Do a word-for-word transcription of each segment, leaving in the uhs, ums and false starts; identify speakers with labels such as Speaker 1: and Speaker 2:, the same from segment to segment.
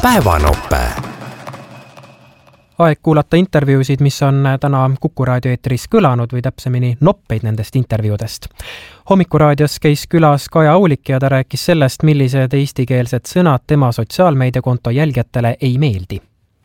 Speaker 1: päevanope. Aeg kuulata intervjuusid, mis on täna Kuku raadio eetris kõlanud või täpsemini noppeid nendest intervjuudest. Hommikuraadios käis külas Kaja Aulik ja ta rääkis sellest, millised eestikeelsed sõnad tema sotsiaalmeediakonto jälgijatele ei meeldi.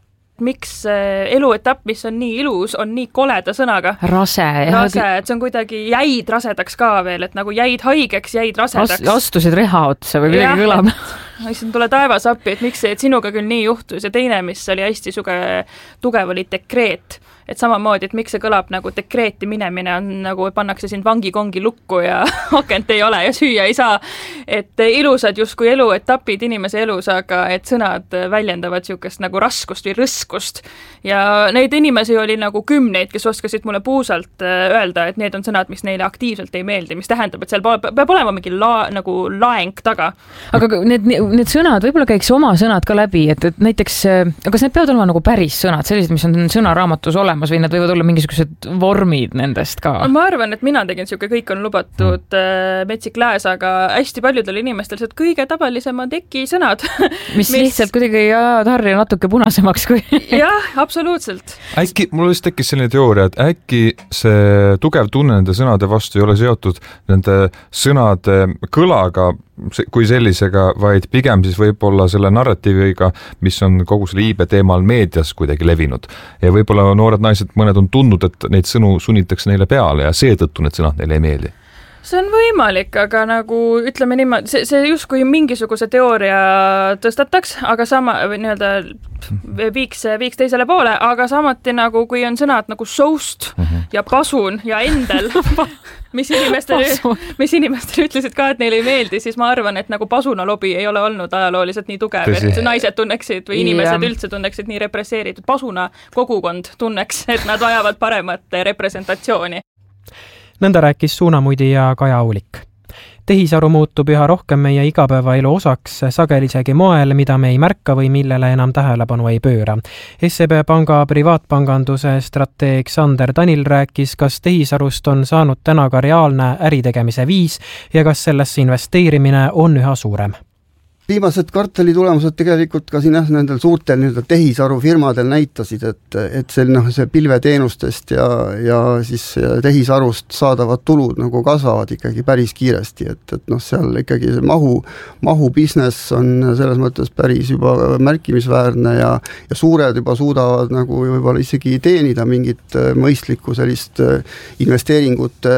Speaker 2: Miks eluetapp, mis on nii ilus, on nii koleda sõnaga?
Speaker 3: Rase.
Speaker 2: Rase, et see on kuidagi jäid rasedaks ka veel, et nagu jäid haigeks, jäid rasedaks.
Speaker 3: Astusid reha otsa või midagi kõlab.
Speaker 2: Siin tule taevas appi, et miks see, et sinuga küll nii juhtus ja teine, mis oli hästi suge, tugev, oli dekreet. Et samamoodi, et miks see kõlab nagu dekreeti minemine on nagu pannakse sind vangikongi lukku ja akent ei ole ja süüa ei saa. Et ilusad justkui eluetapid inimese elus, aga et sõnad väljendavad siukest nagu raskust või rõskust. Ja neid inimesi oli nagu kümneid, kes oskasid mulle puusalt öelda, et need on sõnad, mis neile aktiivselt ei meeldi, mis tähendab, et seal peab olema mingi la, nagu laeng taga.
Speaker 3: Aga need, need sõnad, võib-olla käiks oma sõnad ka läbi, et, et näiteks, kas need peavad olema nagu päris sõnad, sellised, mis on sõnaraamatus olemas, või nad võivad olla mingisugused vormid nendest ka?
Speaker 2: Ma arvan, et mina tegin siuke, kõik on lubatud mm. metsik lääs, aga hästi paljudel inimestel see kõige tavalisemad eki sõnad.
Speaker 3: Mis, mis lihtsalt kuidagi jaad harja natuke punasemaks kui...
Speaker 2: jah, absoluutselt.
Speaker 4: Äkki, mul vist tekkis selline teooria, et äkki see tugev tunne nende sõnade vastu ei ole seotud nende sõnade kõlaga kui sellisega, vaid pigem siis võib-olla selle narratiiviga, mis on kogu selle iibe teemal meedias kuidagi levinud. Ja võib-olla noored naised, mõned on tundnud, et neid sõnu sunnitakse neile peale ja seetõttu need sõnad neile ei meeldi.
Speaker 2: See on võimalik, aga nagu ütleme niimoodi, see, see justkui mingisuguse teooria tõstataks, aga sama nii-öelda viiks, viiks teisele poole, aga samati nagu kui on sõnad nagu soust uh-huh. ja pasun ja endel, mis inimestel, mis inimestel ütlesid ka, et neile ei meeldi, siis ma arvan, et nagu pasunalobi ei ole olnud ajalooliselt nii tugev, Tõsi. Et naised tunneksid või inimesed yeah. üldse tunneksid nii represseeritud. Pasuna kogukond tunneks, et nad vajavad paremat representatsiooni.
Speaker 1: Nõnda rääkis Suunamudi ja Kaja Aulik. Tehisaru muutub üha rohkem meie igapäevaelu osaks, sageli isegi moel, mida me ei märka või millele enam tähelepanu ei pööra. S E B Panga privaatpanganduse strateeg Sander Tanil rääkis, kas tehisarust on saanud täna ka reaalne äritegemise viis ja kas sellesse investeerimine on üha suurem.
Speaker 5: Viimased kvartali tulemused tegelikult ka siin nendel suurtel nii-öelda tehisarufirmadel näitasid, et, et see, noh, see pilveteenustest ja, ja siis tehisarust saadavad tulud nagu kasvavad ikkagi päris kiiresti, et, et noh, seal ikkagi see mahu, mahu business on selles mõttes päris juba märkimisväärne ja, ja suured juba suudavad nagu võib-olla isegi teenida mingit mõistlikku sellist investeeringute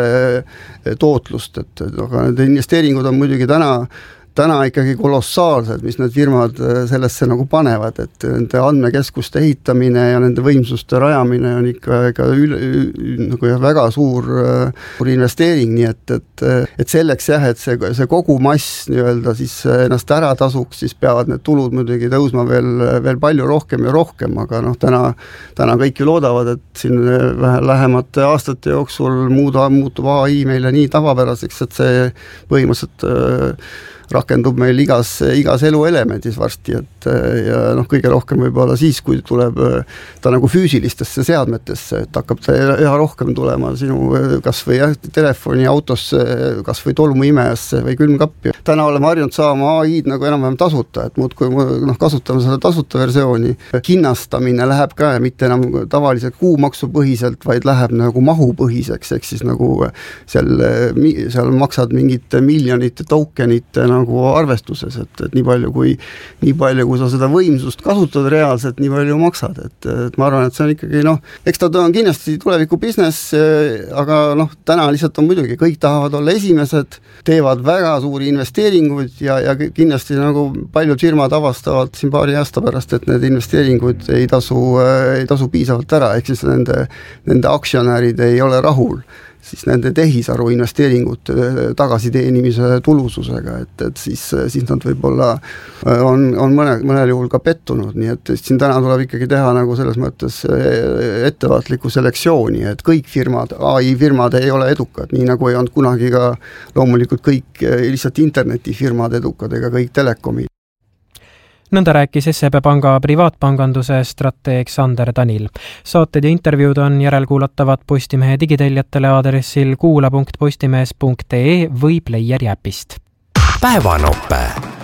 Speaker 5: tootlust, et aga need investeeringud on muidugi täna täna ikkagi kolossaalsed, mis need firmad sellesse nagu panevad, et nende andmekeskuste ehitamine ja nende võimsuste rajamine on ikka, ikka üle, nagu väga suur, suur investeering, nii et, et, et selleks jah, et see, see kogu mass nii-öelda siis ennast ära tasuks, siis peavad need tulud muidugi tõusma veel, veel palju rohkem ja rohkem, aga noh, täna, täna kõik ju loodavad, et siin lähemate aastate jooksul muuda, muutub A I meile nii tavapäraseks, et see põhimõtteliselt rakendub meil igas, igas eluelemendis varsti, et ja noh, kõige rohkem võib-olla siis, kui tuleb ta nagu füüsilistesse seadmetesse, et hakkab ta üha rohkem tulema sinu kas või jah, telefoni, autosse, kas või tolmuimejasse või külmkappi. Täna oleme harjunud saama A I-d nagu enam-vähem tasuta, et muud kui noh, kasutame seda tasuta versiooni. Hinnastamine läheb ka ja mitte enam tavaliselt kuumaksupõhiselt, vaid läheb nagu mahupõhiseks, ehk siis nagu seal, seal maksad mingit miljonite tokenite nagu arvestuses, et, et nii palju kui nii palju, kui sa seda võimsust kasutad reaalselt, nii palju maksad, et, et ma arvan, et see on ikkagi noh, eks ta on kindlasti tuleviku business, aga noh, täna lihtsalt on muidugi, kõik tahavad olla esimesed, teevad väga suuri investeeringuid ja, ja kindlasti nagu paljud firmad avastavad siin paari aasta pärast, et need investeeringud ei tasu, ei tasu piisavalt ära, ehk siis nende, nende aktsionärid ei ole rahul siis nende tehisaru investeeringute tagasiteenimise tulususega, et, et siis, siis nad võib-olla on, on mõne, mõnel juhul ka pettunud, nii et siin täna tuleb ikkagi teha nagu selles mõttes ettevaatlikku selektsiooni, et kõik firmad, A I firmad ei ole edukad, nii nagu ei olnud kunagi ka loomulikult kõik lihtsalt internetifirmad edukad ega kõik telekomid.
Speaker 1: Nõnda rääkis S E B Panga privaatpanganduse strateeg Sander Tanil. Saated ja intervjuud on järelkuulatavad Postimehe digiteljatele aadressil kuula punkt postimees punkt ee või Playeri äpist.
Speaker 6: Päevanope.